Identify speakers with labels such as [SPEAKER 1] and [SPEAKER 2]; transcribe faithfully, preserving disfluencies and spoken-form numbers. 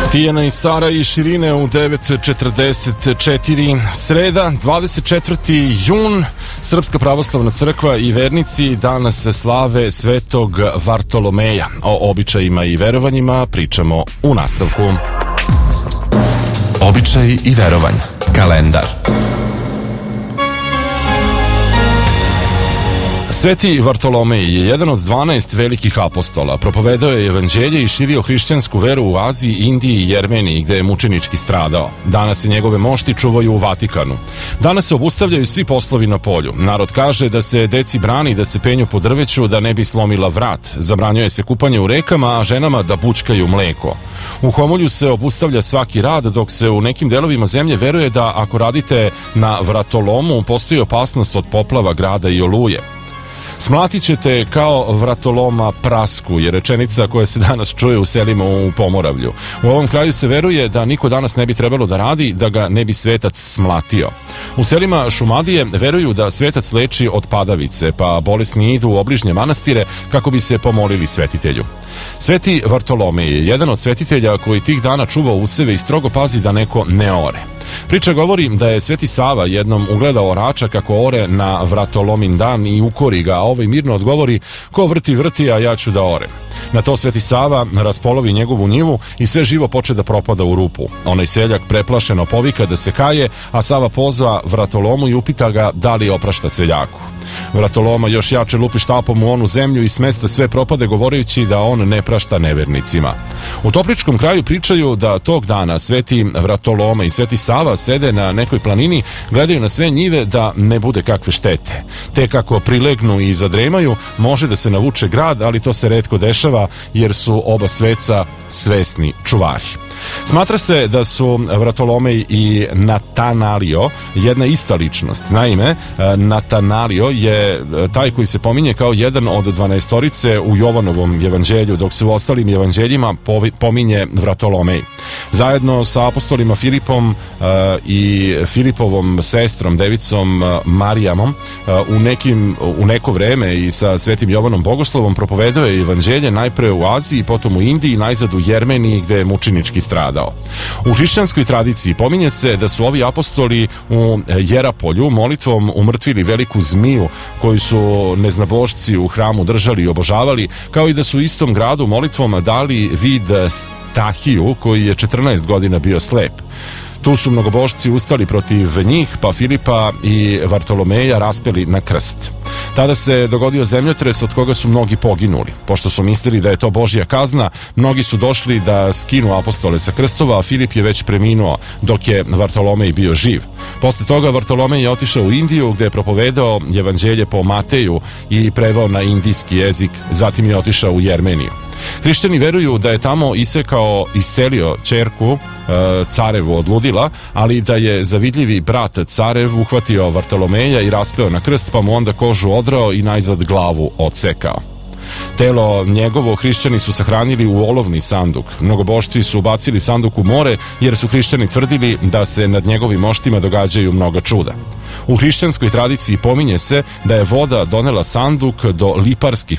[SPEAKER 1] Tijana i Sara i Širine u devet četrdeset četiri, sreda, dvadeset četvrti jun, Srpska pravoslavna crkva i vernici danas slave Svetog Vartolomeja. O običajima i verovanjima pričamo u nastavku.
[SPEAKER 2] Običaj i verovanja. Kalendar.
[SPEAKER 1] Sveti Vartolomej je jedan od dvanaest velikih apostola, propovedao je evanđelje i širio hrišćansku veru u Aziji, Indiji i Jermeniji, gde je mučenički stradao. Danas se njegove mošti čuvaju u Vatikanu. Danas se obustavljaju svi poslovi na polju. Narod kaže da se deci brani da se penju po drveću da ne bi slomila vrat. Zabranjuje se kupanje u rekama, a ženama da bućkaju mleko. U Homolju se obustavlja svaki rad, dok se u nekim delovima zemlje veruje da ako radite na vratolomu, postoji opasnost od poplava, grada i oluje. Smlatit ćete kao vratoloma prasku je rečenica koja se danas čuje u selima u Pomoravlju. U ovom kraju se veruje da niko danas ne bi trebalo da radi, da ga ne bi svetac smlatio. U selima Šumadije veruju da svetac leči od padavice, pa bolesni idu u obližnje manastire kako bi se pomolili svetitelju. Sveti Vartolomej je jedan od svetitelja koji tih dana čuva useve i strogo pazi da neko ne ore. Priča govori da je Sveti Sava jednom ugledao orača kako ore na vratolomin dan i ukori ga, a ovaj mirno odgovori: ko vrti vrti, a ja ću da orem. Na to Sveti Sava raspolovi njegovu njivu i sve živo poče da propada u rupu. Onaj seljak preplašeno povika da se kaje, a Sava pozva vratolomu i upita ga da li oprašta seljaku. Vratoloma još jače lupi štapom u onu zemlju i smesta sve propade, govoreći da on ne prašta nevernicima. U Topličkom kraju pričaju da tog dana Sveti Vratoloma i Sveti Sava sede na nekoj planini, gledaju na sve njive da ne bude kakve štete. Te kako prilegnu i zadremaju, može da se navuče grad, ali to se retko dešava jer su oba sveca svesni čuvari. Smatra se da su Vartolomej i Natanalio jedna ista ličnost. Naime, Natanalio je taj koji se pominje kao jedan od dvanaestorice u Jovanovom evanđelju, dok se u ostalim evanđeljima pominje Vartolomej. Zajedno sa apostolima Filipom uh, i Filipovom sestrom, devicom uh, Marijamom, uh, u, nekim, u neko vreme i sa Svetim Jovanom Bogoslovom propovedao je evanđelje najpre u Aziji, potom u Indiji, najzad u Jermeniji gde je mučenički stradao. U hrišćanskoj tradiciji pominje se da su ovi apostoli u Jerapolju molitvom umrtvili veliku zmiju koju su neznabošci u hramu držali i obožavali, kao i da su u istom gradu molitvom dali vid Tahiju koji je četrnaest godina bio slep. Tu su mnogobošci ustali protiv njih, pa Filipa i Vartolomeja raspeli na krst. Tada se dogodio zemljotres od koga su mnogi poginuli. Pošto su mislili da je to Božja kazna, mnogi su došli da skinu apostole sa krstova, a Filip je već preminuo dok je Vartolomej bio živ. Posle toga Vartolomej je otišao u Indiju gde je propovedao evanđelje po Mateju i preveo na indijski jezik, zatim je otišao u Jermeniju. Hrišćani veruju da je tamo isekao, iscelio ćerku e, carevu od ludila, ali da je zavidljivi brat carev uhvatio Vartolomeja i raspeo na krst, pa mu onda kožu odrao i najzad glavu odsekao. Telo njegovo hrišćani su sahranili u olovni sanduk. Mnogobošci su ubacili sanduk u more jer su hrišćani tvrdili da se nad njegovim moštima događaju mnoga čuda. U hrišćanskoj tradiciji pominje se da je voda donela sanduk do liparskih